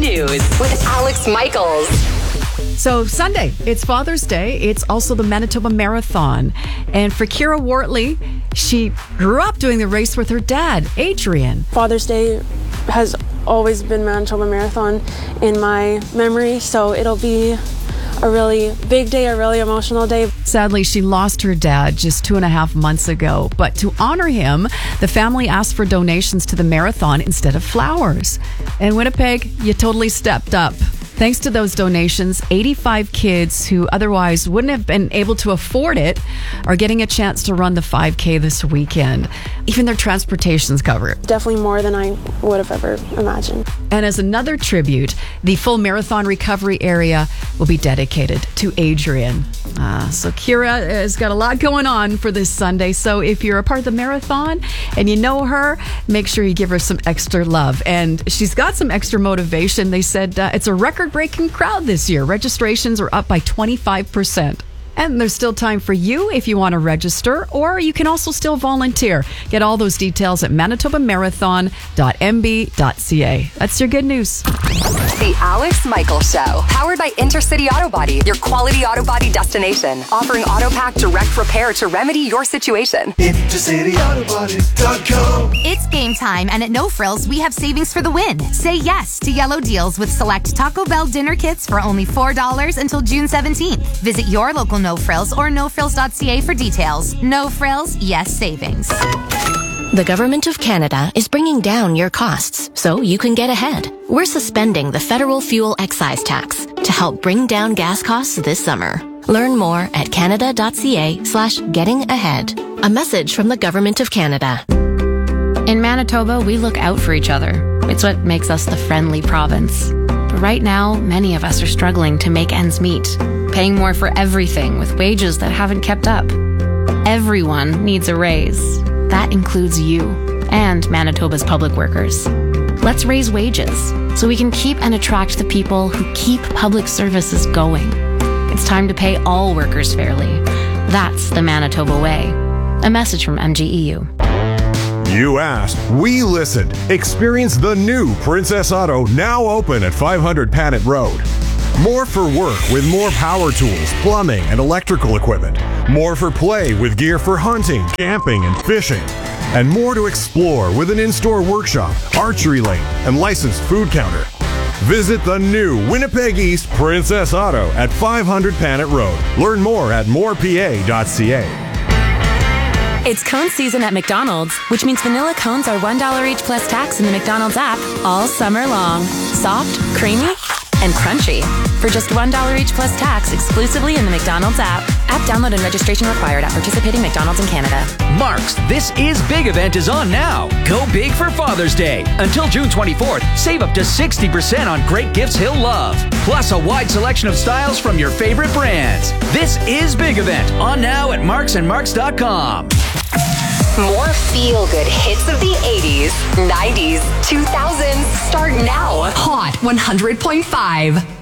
News with Alex Michaels. So Sunday, it's Father's Day. It's also the Manitoba Marathon. And for Kira Wortley, she grew up doing the race with her dad, Adrian. Father's Day has always been Manitoba Marathon in my memory, so it'll be a really big day, a really emotional day. Sadly, she lost her dad just 2.5 months ago. But to honor him, the family asked for donations to the marathon instead of flowers. And Winnipeg, you totally stepped up. Thanks to those donations, 85 kids who otherwise wouldn't have been able to afford it are getting a chance to run the 5K this weekend. Even their transportation's covered. Definitely more than I would have ever imagined. And as another tribute, the full marathon recovery area will be dedicated to Adrian. So Kira has got a lot going on for this Sunday. So if you're a part of the marathon and you know her, make sure you give her some extra love. And she's got some extra motivation. They said it's a record-breaking crowd this year. Registrations are up by 25%. And there's still time for you if you want to register, or you can also still volunteer. Get all those details at manitobamarathon.mb.ca. That's your good news. The Alex Michaels Show, powered by Intercity Auto Body, your quality auto body destination. Offering AutoPack direct repair to remedy your situation. IntercityAutoBody.com. It's game time, and at No Frills, we have savings for the win. Say yes to yellow deals with select Taco Bell dinner kits for only $4 until June 17th. Visit your local No Frills or nofrills.ca for details. No Frills, yes savings. The Government of Canada is bringing down your costs so you can get ahead. We're suspending the federal fuel excise tax to help bring down gas costs this summer. Learn more at canada.ca/getting ahead. A message from the Government of Canada. In Manitoba, we look out for each other. It's what makes us the friendly province. But right now, many of us are struggling to make ends meet, paying more for everything with wages that haven't kept up. Everyone needs a raise. That includes you and Manitoba's public workers. Let's raise wages so we can keep and attract the people who keep public services going. It's time to pay all workers fairly. That's the Manitoba way. A message from MGEU. You asked, we listened. Experience the new Princess Auto, now open at 500 Panet Road. More for work with more power tools, plumbing, and electrical equipment. More for play with gear for hunting, camping, and fishing. And more to explore with an in-store workshop, archery lane, and licensed food counter. Visit the new Winnipeg East Princess Auto at 500 Panet Road. Learn more at morepa.ca. It's cone season at McDonald's, which means vanilla cones are $1 each plus tax in the McDonald's app all summer long. Soft, creamy, and crunchy. For just $1 each plus tax exclusively in the McDonald's app. App download and registration required at participating McDonald's in Canada. Mark's This Is Big event is on now. Go big for Father's Day. Until June 24th, save up to 60% on great gifts he'll love. Plus a wide selection of styles from your favorite brands. This Is Big event on now at marksandmarks.com. More feel-good hits of the 80s, 90s, 2000s start now. Hot 100.5.